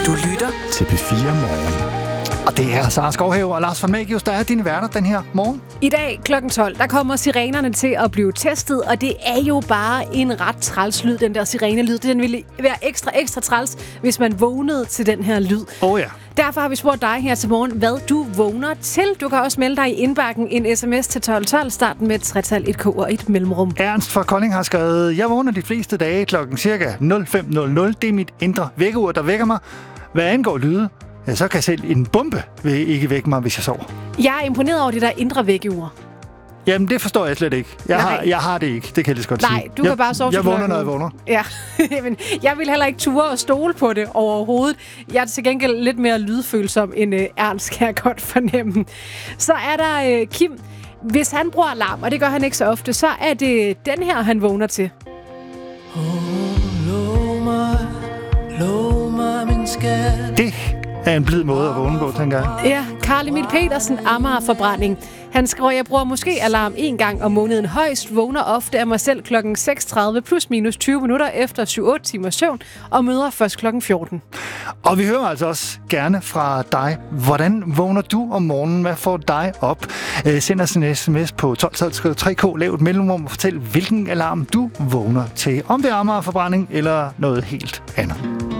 Du lytter til P4 Morgen. Og det er Sara Skovhave og Lars von Magius, der er dine værter den her morgen. I dag kl. 12, der kommer sirenerne til at blive testet, og det er jo bare en ret træls lyd, den der sirenelyd. Den ville være ekstra træls, hvis man vågnede til den her lyd. Ja. Derfor har vi spurgt dig her til morgen, hvad du vågner til. Du kan også melde dig i indbakken en sms til 1212, starten med et tretal, et k og et mellemrum. Ernst fra Kolding har skrevet, jeg vågner de fleste dage klokken cirka 05.00. Det er mit indre vækkeur, der vækker mig. Hvad angår lyde, ja, så kan selv en bombe ikke vække mig, hvis jeg sover. Jeg er imponeret over det der indre vækkeur. Jamen, det forstår jeg slet ikke. Jeg har det ikke, det kan jeg lige så godt sige. Nej, du kan bare sove til jeg vågner, når jeg vågner. Ja, men jeg vil heller ikke ture og stole på det overhovedet. Jeg er til gengæld lidt mere lydfølsom end Ernst, kan jeg godt fornemme. Så er der Kim. Hvis han bruger alarm, og det gør han ikke så ofte, så er det den her, han vågner til. Det er en blid måde at vågne på, tænker jeg. Ja, Karl Emil Petersen, Amager-forbrænding. Han skriver, jeg bruger måske alarm 1 gang om måneden. Højst vågner ofte af mig selv klokken 6.30 plus minus 20 minutter efter 7-8 timers søvn og møder først klokken 14. Og vi hører altså også gerne fra dig. Hvordan vågner du om morgenen? Hvad får dig op? Send os en sms på 12.3k, lav et mellemrum og fortæl, hvilken alarm du vågner til. Om det er Amager-forbrænding eller noget helt andet.